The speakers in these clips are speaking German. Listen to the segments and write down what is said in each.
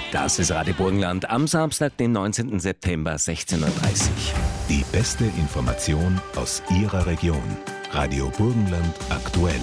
Das ist Radio Burgenland am Samstag, den 19. September, 16:30 Uhr. Die beste Information aus Ihrer Region. Radio Burgenland aktuell.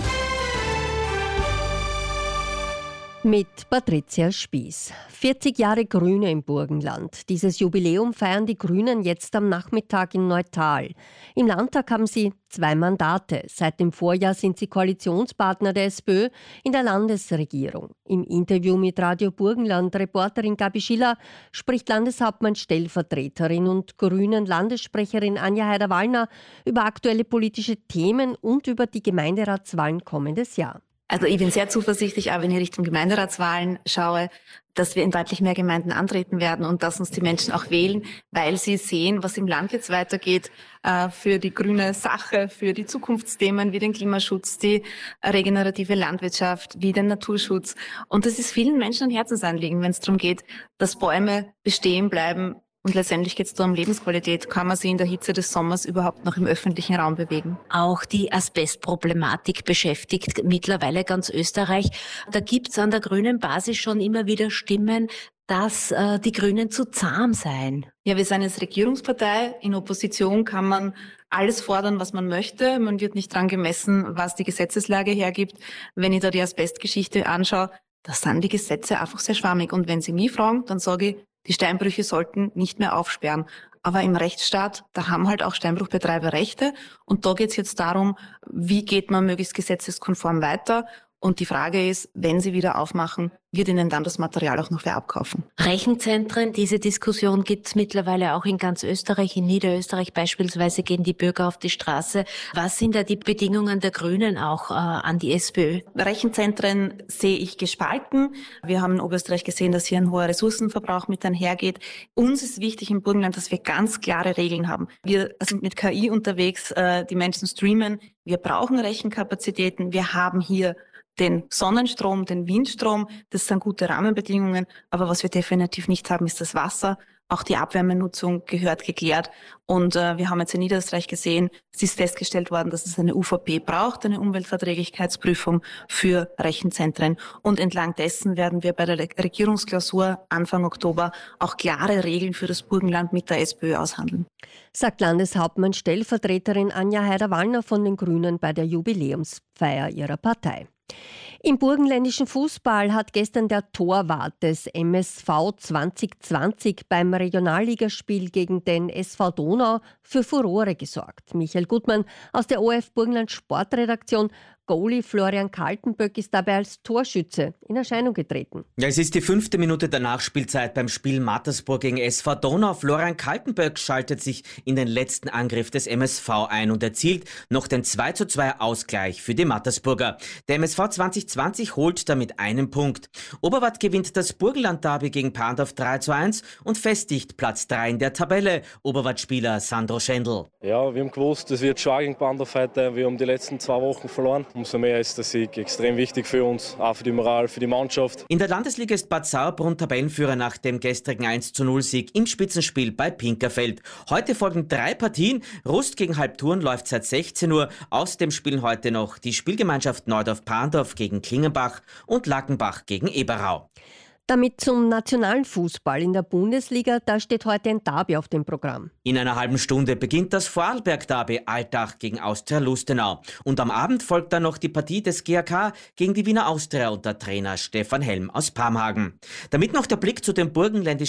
Mit Patricia Spieß. 40 Jahre Grüne im Burgenland. Dieses Jubiläum feiern die Grünen jetzt am Nachmittag in Neutal. Im Landtag haben sie 2 Mandate. Seit dem Vorjahr sind sie Koalitionspartner der SPÖ in der Landesregierung. Im Interview mit Radio Burgenland Reporterin Gabi Schiller spricht Landeshauptmann Stellvertreterin und Grünen-Landessprecherin Anja Heider-Wallner über aktuelle politische Themen und über die Gemeinderatswahlen kommendes Jahr. Also ich bin sehr zuversichtlich, auch wenn ich Richtung Gemeinderatswahlen schaue, dass wir in deutlich mehr Gemeinden antreten werden und dass uns die Menschen auch wählen, weil sie sehen, was im Land jetzt weitergeht, für die grüne Sache, für die Zukunftsthemen wie den Klimaschutz, die regenerative Landwirtschaft, wie den Naturschutz. Und das ist vielen Menschen ein Herzensanliegen, wenn es darum geht, dass Bäume bestehen bleiben. Und letztendlich geht es da um Lebensqualität. Kann man sie in der Hitze des Sommers überhaupt noch im öffentlichen Raum bewegen? Auch die Asbestproblematik beschäftigt mittlerweile ganz Österreich. Da gibt es an der grünen Basis schon immer wieder Stimmen, dass die Grünen zu zahm seien. Ja, wir sind jetzt Regierungspartei. In Opposition kann man alles fordern, was man möchte. Man wird nicht dran gemessen, was die Gesetzeslage hergibt. Wenn ich da die Asbestgeschichte anschaue, da sind die Gesetze einfach sehr schwammig. Und wenn Sie mich fragen, dann sage ich, die Steinbrüche sollten nicht mehr aufsperren. Aber im Rechtsstaat, da haben halt auch Steinbruchbetreiber Rechte. Und da geht es jetzt darum, wie geht man möglichst gesetzeskonform weiter. Und die Frage ist, wenn sie wieder aufmachen, wird ihnen dann das Material auch noch wer abkaufen? Rechenzentren, diese Diskussion gibt es mittlerweile auch in ganz Österreich. In Niederösterreich beispielsweise gehen die Bürger auf die Straße. Was sind da die Bedingungen der Grünen auch an die SPÖ? Rechenzentren sehe ich gespalten. Wir haben in Oberösterreich gesehen, dass hier ein hoher Ressourcenverbrauch mit einhergeht. Uns ist wichtig im Burgenland, dass wir ganz klare Regeln haben. Wir sind mit KI unterwegs, die Menschen streamen. Wir brauchen Rechenkapazitäten. Wir haben hier den Sonnenstrom, den Windstrom, das sind gute Rahmenbedingungen. Aber was wir definitiv nicht haben, ist das Wasser. Auch die Abwärmenutzung gehört geklärt. Und wir haben jetzt in Niederösterreich gesehen, es ist festgestellt worden, dass es eine UVP braucht, eine Umweltverträglichkeitsprüfung für Rechenzentren. Und entlang dessen werden wir bei der Regierungsklausur Anfang Oktober auch klare Regeln für das Burgenland mit der SPÖ aushandeln. Sagt Landeshauptmann Stellvertreterin Anja Heider-Wallner von den Grünen bei der Jubiläumsfeier ihrer Partei. Im burgenländischen Fußball hat gestern der Torwart des MSV 2020 beim Regionalligaspiel gegen den SV Donau für Furore gesorgt. Michael Gutmann aus der ORF Burgenland Sportredaktion. Goalie Florian Kaltenböck ist dabei als Torschütze in Erscheinung getreten. Ja, es ist die 5. Minute der Nachspielzeit beim Spiel Mattersburg gegen SV Donau. Florian Kaltenböck schaltet sich in den letzten Angriff des MSV ein und erzielt noch den 2:2 Ausgleich für die Mattersburger. Der MSV 2020 holt damit einen Punkt. Oberwart gewinnt das Burgenland-Derby gegen Pandorf 3:1 und festigt Platz 3 in der Tabelle. Oberwart-Spieler Sandro Schendl. Ja, wir haben gewusst, es wird schwer gegen Pandorf heute. Wir haben die letzten 2 Wochen verloren. Umso mehr ist der Sieg extrem wichtig für uns, auch für die Moral, für die Mannschaft. In der Landesliga ist Bad Sauerbrunn Tabellenführer nach dem gestrigen 1:0-Sieg im Spitzenspiel bei Pinkerfeld. Heute folgen 3 Partien. Rust gegen Halbturn läuft seit 16 Uhr. Außerdem spielen heute noch die Spielgemeinschaft Neudorf-Pandorf gegen Klingenbach und Lackenbach gegen Eberau. Damit zum nationalen Fußball in der Bundesliga, da steht heute ein Derby auf dem Programm. In einer halben Stunde beginnt das Vorarlberg-Derby Altach gegen Austria Lustenau. Und am Abend folgt dann noch die Partie des GAK gegen die Wiener Austria unter Trainer Stefan Helm aus Pamhagen. Damit noch der Blick zu den burgenländischen